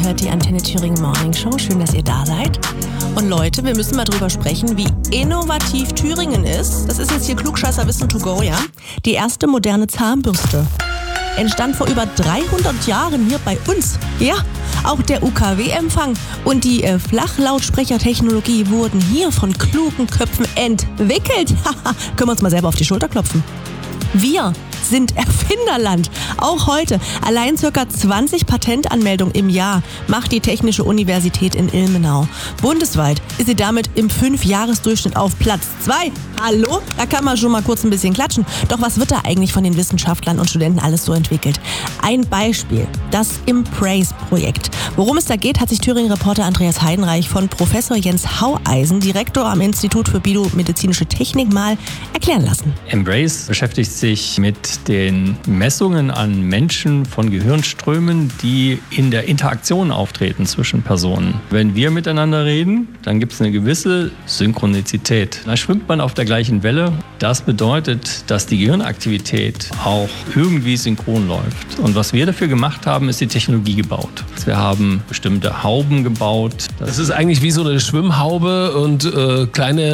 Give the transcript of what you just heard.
hört die Antenne Thüringen Morning Show. Schön, dass ihr da seid. Und Leute, wir müssen mal drüber sprechen, wie innovativ Thüringen ist. Das ist jetzt hier Klugscheißerwissen to go, ja? Die erste moderne Zahnbürste entstand vor über 300 Jahren hier bei uns. Ja, auch der UKW-Empfang und die Flachlautsprechertechnologie wurden hier von klugen Köpfen entwickelt. Können wir uns mal selber auf die Schulter klopfen. Wir sind Erfinderland. Auch heute. Allein ca. 20 Patentanmeldungen im Jahr macht die Technische Universität in Ilmenau. Bundesweit ist sie damit im 5-Jahres-Durchschnitt auf Platz 2. Hallo? Da kann man schon mal kurz ein bisschen klatschen. Doch was wird da eigentlich von den Wissenschaftlern und Studenten alles so entwickelt? Ein Beispiel, das Embrace-Projekt. Worum es da geht, hat sich Thüringen-Reporter Andreas Heidenreich von Professor Jens Haueisen, Direktor am Institut für Biomedizinische Technik, mal erklären lassen. Embrace beschäftigt sich mit den Messungen an Menschen von Gehirnströmen, die in der Interaktion auftreten zwischen Personen. Wenn wir miteinander reden, dann gibt es eine gewisse Synchronizität. Da schwimmt man auf der gleichen Welle. Das bedeutet, dass die Gehirnaktivität auch irgendwie synchron läuft. Und was wir dafür gemacht haben, ist die Technologie gebaut. Wir haben bestimmte Hauben gebaut. Das ist eigentlich wie so eine Schwimmhaube und kleine